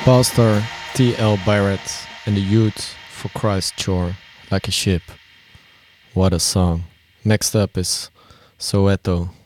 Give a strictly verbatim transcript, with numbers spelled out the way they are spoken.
Pastor T L. Barrett and the Youth for Christ Shore, Like a Ship. What a song. Next up is Soweto